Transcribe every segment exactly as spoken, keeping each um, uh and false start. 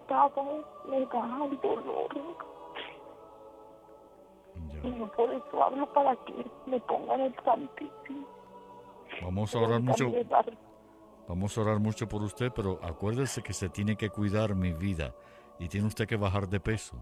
estaba, me da el dolor. Ya. Y yo por eso hablo para que me pongan el Santísimo. Vamos a Pero orar oigan, mucho, de dar- vamos a orar mucho por usted, pero acuérdese que se tiene que cuidar, mi vida, y tiene usted que bajar de peso.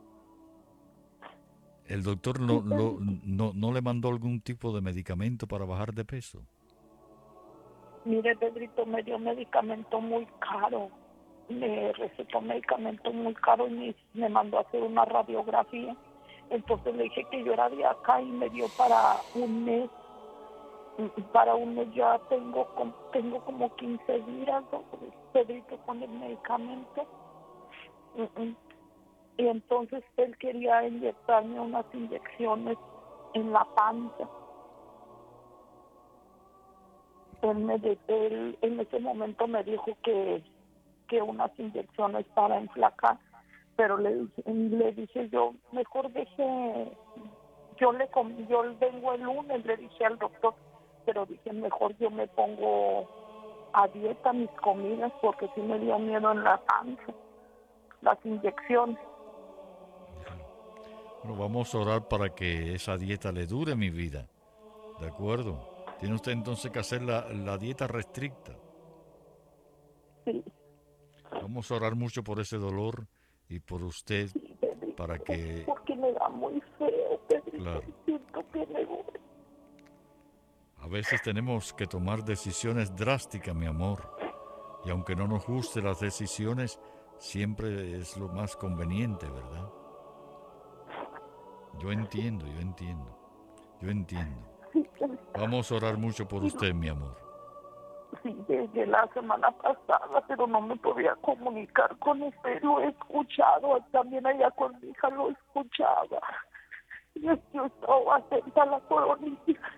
¿El doctor no, Sí, lo- Pedrito. no, no le mandó algún tipo de medicamento para bajar de peso? Mire, Pedrito, me dio medicamento muy caro. Me recetó medicamento muy caro y me, me mandó a hacer una radiografía. Entonces le dije que yo era de acá y me dio para un mes. Y para un mes ya tengo, com- tengo como quince días, ¿no? Pedrito, con el medicamento. Mm, mm. Y entonces él quería inyectarme unas inyecciones en la panza. Él, me, de- él en ese momento me dijo que, que unas inyecciones para enflacar, pero le, dije- le dije yo, mejor deje, yo le com- yo vengo el lunes, le dije al doctor, pero dije, mejor yo me pongo a dieta mis comidas porque sí me dio miedo en la panza, las inyecciones. Bueno, vamos a orar para que esa dieta le dure, mi vida. ¿De acuerdo? Tiene usted entonces que hacer la, la dieta restricta. Sí, Vamos a orar mucho por ese dolor y por usted sí, Pedrito, para que, porque me da muy feo, Pedrito, claro, y siento que me duele. a veces tenemos que tomar decisiones drásticas, mi amor. Y aunque no nos gusten las decisiones, siempre es lo más conveniente, ¿verdad? Yo entiendo, yo entiendo, yo entiendo. Sí, Pedrito. Vamos a orar mucho por Y lo- usted, mi amor. Sí, desde la semana pasada, pero no me podía comunicar con usted. Lo he escuchado, también allá con mi hija lo escuchaba. Y es que yo estaba atenta a la coronilla.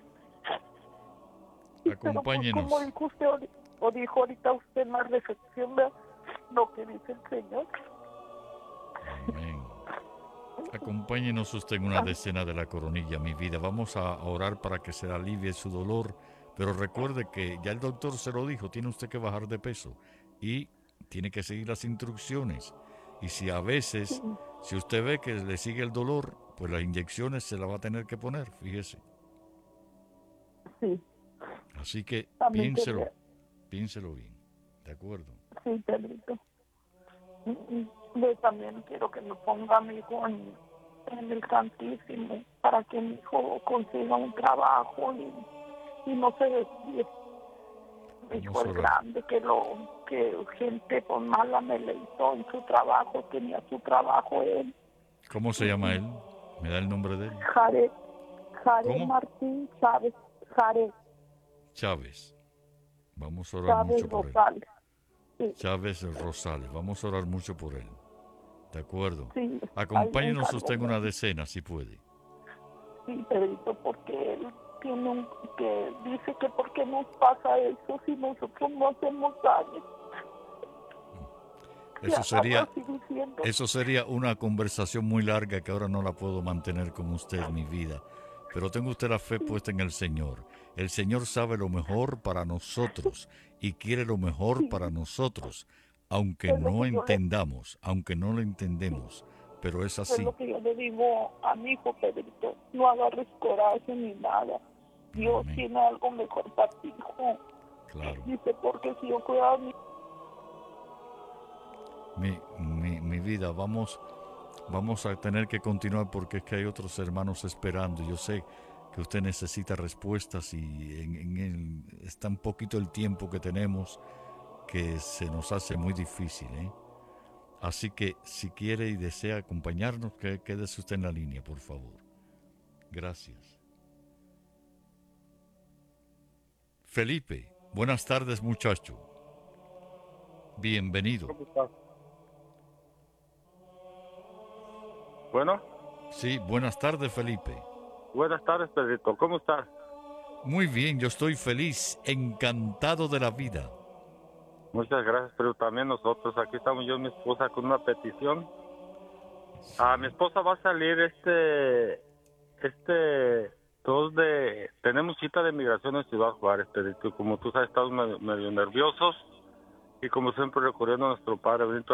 Y pero pues como Acompáñenos. dijo usted, ahori- o dijo ahorita usted en la reflexión, ¿verdad? Lo que dice el Señor. Amén. Acompáñenos usted en una decena de la coronilla, mi vida. Vamos a orar para que se alivie su dolor. Pero recuerde que ya el doctor se lo dijo, tiene usted que bajar de peso y tiene que seguir las instrucciones. Y si a veces, si usted ve que le sigue el dolor, pues las inyecciones se las va a tener que poner, fíjese. Sí, Así que también piénselo, quería, piénselo bien. ¿De acuerdo? sí, Pedrito. Mm, mm. Yo también quiero que me ponga a mi hijo en, en el Santísimo para que mi hijo consiga un trabajo y, y no se desvíe. Mi hijo Vamos a el orar. grande, que lo que gente por mala me le hizo en su trabajo, tenía su trabajo él. ¿Cómo se llama él? ¿Me da el nombre de él? Jared, Jared ¿Cómo? Martín Chávez, Jared Chávez. Vamos a orar Chávez mucho por él. Rosales. Sí, Chávez Rosales. Vamos a orar mucho por él. ¿De acuerdo? sí, ahí me Acompáñenos encargo usted en una mucho. decena, si puede. Sí, Pedrito, porque él tiene un, que dice que por qué nos pasa eso si nosotros no hacemos daño. Y Eso agarra sería, así diciendo, eso sería una conversación muy larga que ahora no la puedo mantener con usted, mi vida. Pero tengo usted la fe puesta en el Señor. El Señor sabe lo mejor para nosotros y quiere lo mejor sí, para nosotros, aunque es lo no que yo le, entendamos, aunque no lo sí, entendemos, pero es es así. lo que yo le digo a mi hijo Pedrito, no agarres coraje ni nada. Dios Amén. tiene algo mejor para ti, hijo. Claro. Dice, porque si yo cuidaba a mi Mi, mi, mi vida, vamos, vamos a tener que continuar porque es que hay otros hermanos esperando. Yo sé que usted necesita respuestas y en, en el, es tan poquito el tiempo que tenemos que se nos hace muy difícil, ¿eh? Así que si quiere y desea acompañarnos, que, quédese usted en la línea, por favor. Gracias. Felipe, buenas tardes, muchacho. Bienvenido. ¿Cómo estás? Bueno, Sí, buenas tardes, Felipe. buenas tardes, Pedrito. ¿Cómo estás? Muy bien, yo estoy feliz, encantado de la vida. Muchas gracias, pero también nosotros. Aquí estamos yo y mi esposa con una petición. Sí. Ah, mi esposa va a salir este, este, dos de, tenemos cita de migración en Ciudad Juárez, Pedrito. Como tú sabes, estamos medio, medio nerviosos y como siempre recurriendo a nuestro Padre Benito